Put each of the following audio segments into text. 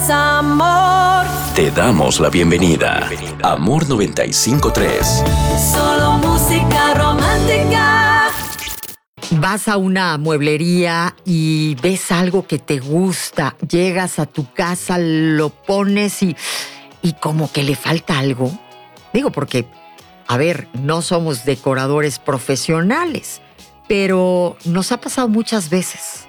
es amor. Te damos la bienvenida. Amor 95.3. Solo música romántica. Vas a una mueblería y ves algo que te gusta, llegas a tu casa, lo pones y como que le falta algo. Digo, porque, a ver, no somos decoradores profesionales, pero nos ha pasado muchas veces.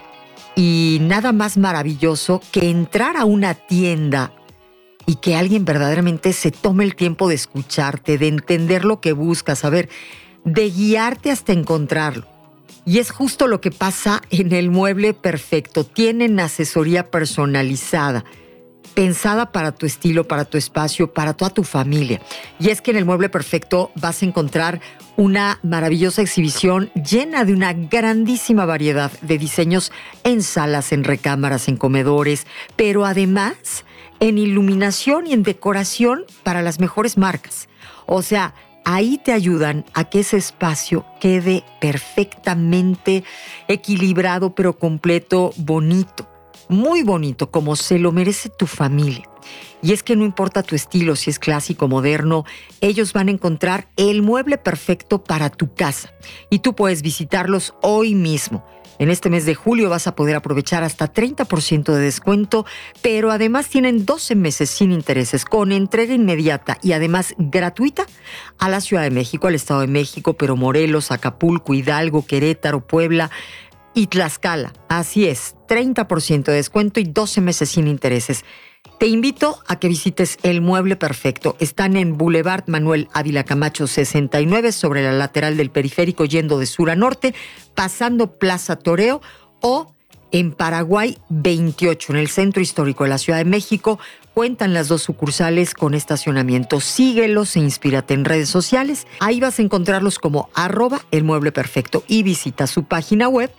Y nada más maravilloso que entrar a una tienda y que alguien verdaderamente se tome el tiempo de escucharte, de entender lo que buscas, a ver, de guiarte hasta encontrarlo. Y es justo lo que pasa en el Mueble Perfecto. Tienen asesoría personalizada, pensada para tu estilo, para tu espacio, para toda tu familia. Y es que en el Mueble Perfecto vas a encontrar una maravillosa exhibición llena de una grandísima variedad de diseños en salas, en recámaras, en comedores, pero además en iluminación y en decoración para las mejores marcas. O sea, ahí te ayudan a que ese espacio quede perfectamente equilibrado, pero completo, bonito. Muy bonito, como se lo merece tu familia. Y es que no importa tu estilo, si es clásico, moderno, ellos van a encontrar el mueble perfecto para tu casa. Y tú puedes visitarlos hoy mismo. En este mes de julio vas a poder aprovechar hasta 30% de descuento, pero además tienen 12 meses sin intereses, con entrega inmediata y además gratuita a la Ciudad de México, al Estado de México, pero Morelos, Acapulco, Hidalgo, Querétaro, Puebla y Tlaxcala. Así es, 30% de descuento y 12 meses sin intereses. Te invito a que visites El Mueble Perfecto. Están en Boulevard Manuel Ávila Camacho 69, sobre la lateral del periférico, yendo de sur a norte, pasando Plaza Toreo, o en Paraguay 28, en el centro histórico de la Ciudad de México. Cuentan las dos sucursales con estacionamiento. Síguelos e inspírate en redes sociales. Ahí vas a encontrarlos como @elmuebleperfecto y visita su página web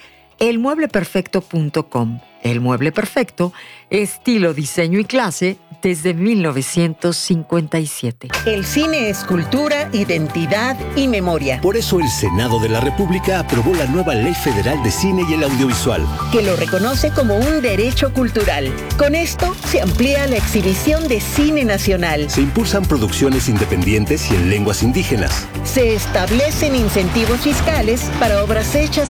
elmuebleperfecto.com. El Mueble Perfecto, estilo, diseño y clase desde 1957. El cine es cultura, identidad y memoria. Por eso el Senado de la República aprobó la nueva Ley Federal de Cine y el Audiovisual, que lo reconoce como un derecho cultural. Con esto se amplía la exhibición de cine nacional. se impulsan producciones independientes y en lenguas indígenas. Se establecen incentivos fiscales para obras hechas